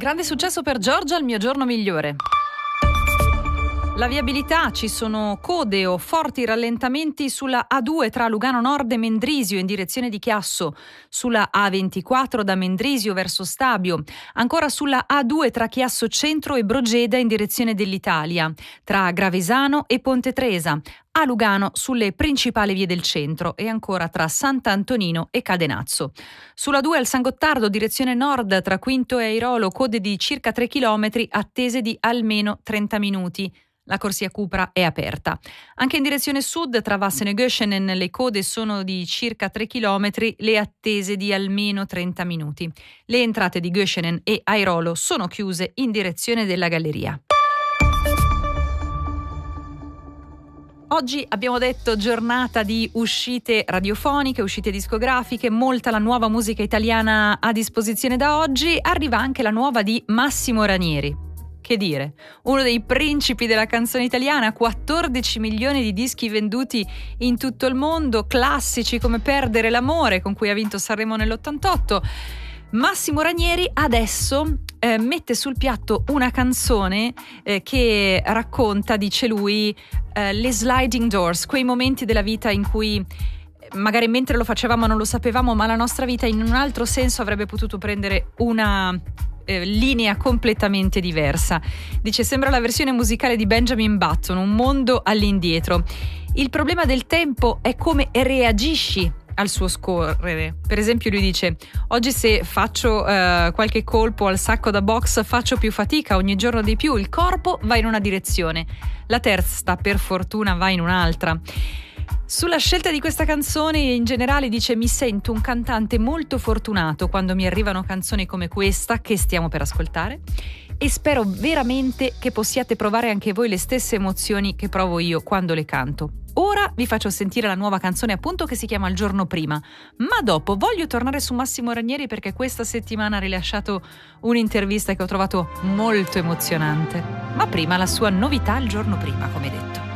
Grande successo per Giorgia, il mio giorno migliore. La viabilità, ci sono code o forti rallentamenti sulla A2 tra Lugano Nord e Mendrisio in direzione di Chiasso, sulla A24 da Mendrisio verso Stabio, ancora sulla A2 tra Chiasso Centro e Brogeda in direzione dell'Italia, tra Gravesano e Ponte Tresa, a Lugano sulle principali vie del centro e ancora tra Sant'Antonino e Cadenazzo. Sulla 2 al San Gottardo, direzione nord, tra Quinto e Airolo, code di circa 3 km attese di almeno 30 minuti. La corsia Cupra è aperta. Anche in direzione sud, tra Vasseno e Göschenen, le code sono di circa 3 km, le attese di almeno 30 minuti. Le entrate di Göschenen e Airolo sono chiuse in direzione della galleria. Oggi abbiamo detto giornata di uscite radiofoniche, uscite discografiche, molta la nuova musica italiana a disposizione da oggi. Arriva anche la nuova di Massimo Ranieri. Che dire, uno dei principi della canzone italiana, 14 milioni di dischi venduti in tutto il mondo, classici come Perdere l'amore, con cui ha vinto Sanremo nell'88. Massimo Ranieri adesso mette sul piatto una canzone che racconta, dice lui, le sliding doors, quei momenti della vita in cui magari mentre lo facevamo non lo sapevamo, ma la nostra vita in un altro senso avrebbe potuto prendere una linea completamente diversa. Dice: sembra la versione musicale di Benjamin Button, un mondo all'indietro. Il problema del tempo è come reagisci al suo scorrere. Per esempio lui dice: oggi se faccio qualche colpo al sacco da box faccio più fatica, ogni giorno di più, il corpo va in una direzione, la testa per fortuna va in un'altra. Sulla scelta di questa canzone in generale dice: mi sento un cantante molto fortunato quando mi arrivano canzoni come questa che stiamo per ascoltare e spero veramente che possiate provare anche voi le stesse emozioni che provo io quando le canto. Ora vi faccio sentire la nuova canzone appunto che si chiama Il giorno prima, ma dopo voglio tornare su Massimo Ranieri perché questa settimana ha rilasciato un'intervista che ho trovato molto emozionante. Ma prima la sua novità Il giorno prima, come detto.